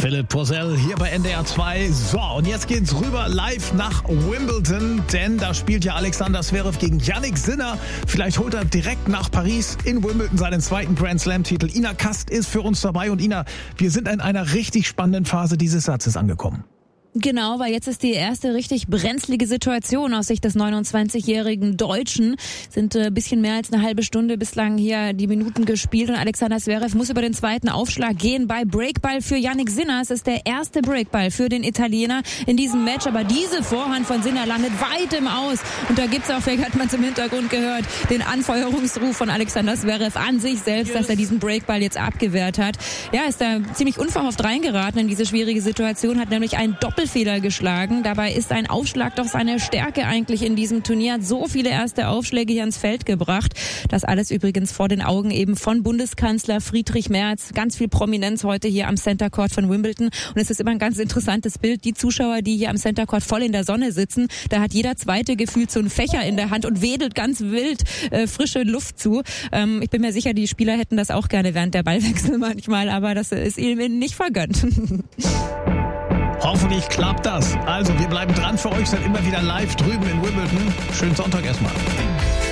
Philipp Porzell hier bei NDR 2. So, und jetzt geht's rüber live nach Wimbledon, denn da spielt ja Alexander Zverev gegen Jannik Sinner. Vielleicht holt er direkt nach Paris in Wimbledon seinen zweiten Grand Slam-Titel. Ina Kast ist für uns dabei und Ina, wir sind in einer richtig spannenden Phase dieses Satzes angekommen. Genau, weil jetzt ist die erste richtig brenzlige Situation aus Sicht des 29-jährigen Deutschen. Sind ein bisschen mehr als eine halbe Stunde bislang hier die Minuten gespielt und Alexander Zverev muss über den zweiten Aufschlag gehen bei Breakball für Jannik Sinner. Es ist der erste Breakball für den Italiener in diesem Match, aber diese Vorhand von Sinner landet weit im Aus und da gibt's auch, vielleicht hat man es im Hintergrund gehört, den Anfeuerungsruf von Alexander Zverev an sich selbst, dass er diesen Breakball jetzt abgewehrt hat. Ja, ist da ziemlich unverhofft reingeraten in diese schwierige Situation, hat nämlich einen Doppelfehler geschlagen. Dabei ist ein Aufschlag doch seine Stärke eigentlich in diesem Turnier. Hat so viele erste Aufschläge hier ins Feld gebracht. Das alles übrigens vor den Augen eben von Bundeskanzler Friedrich Merz. Ganz viel Prominenz heute hier am Center Court von Wimbledon. Und es ist immer ein ganz interessantes Bild. Die Zuschauer, die hier am Center Court voll in der Sonne sitzen, da hat jeder Zweite gefühlt so einen Fächer in der Hand und wedelt ganz wild frische Luft zu. Ich bin mir sicher, die Spieler hätten das auch gerne während der Ballwechsel manchmal, aber das ist ihnen nicht vergönnt. Hoffentlich klappt das. Also, wir bleiben dran für euch, sind immer wieder live drüben in Wimbledon. Schönen Sonntag erstmal.